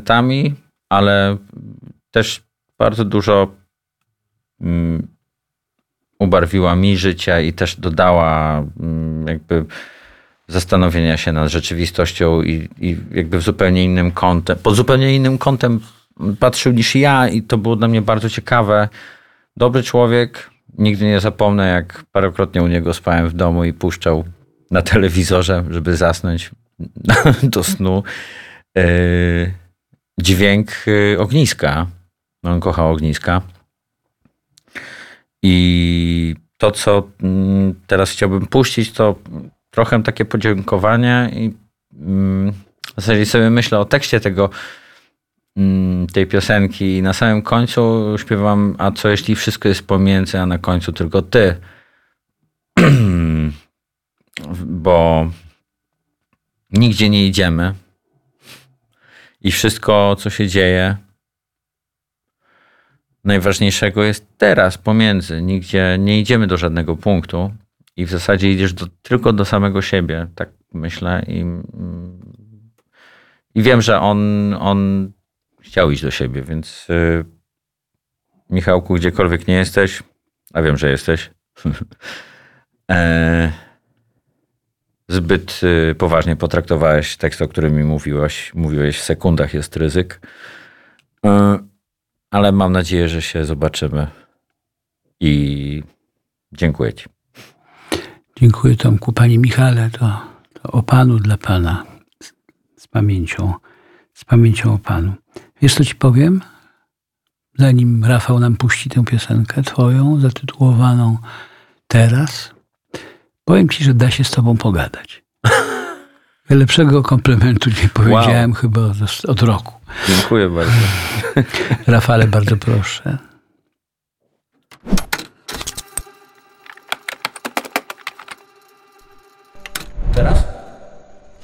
momentami, ale też bardzo dużo ubarwiła mi życia i też dodała jakby zastanowienia się nad rzeczywistością i jakby w zupełnie innym kątem, pod zupełnie innym kątem patrzył niż ja i to było dla mnie bardzo ciekawe. Dobry człowiek. Nigdy nie zapomnę, jak parokrotnie u niego spałem w domu i puszczał na telewizorze, żeby zasnąć do snu, dźwięk ogniska. On kochał ogniska. I to, co teraz chciałbym puścić, to trochę takie podziękowanie i w zasadzie sobie myślę o tekście tej piosenki i na samym końcu śpiewam, a co jeśli wszystko jest pomiędzy, a na końcu tylko ty. Bo nigdzie nie idziemy i wszystko, co się dzieje, najważniejszego jest teraz, pomiędzy. Nigdzie nie idziemy do żadnego punktu i w zasadzie idziesz tylko do samego siebie, tak myślę. I wiem, że on chciał iść do siebie, więc Michałku, gdziekolwiek nie jesteś, a wiem, że jesteś, zbyt poważnie potraktowałeś tekst, o którym mi mówiłeś, w sekundach jest ryzyk. Ale mam nadzieję, że się zobaczymy i dziękuję ci. Dziękuję Tomku. Panie Michale, to o Panu dla Pana. Z pamięcią o Panu. Wiesz, co ci powiem? Zanim Rafał nam puści tę piosenkę twoją, zatytułowaną Teraz, powiem ci, że da się z tobą pogadać. Lepszego komplementu nie powiedziałem chyba od roku. Dziękuję bardzo. Rafale, bardzo proszę. Teraz?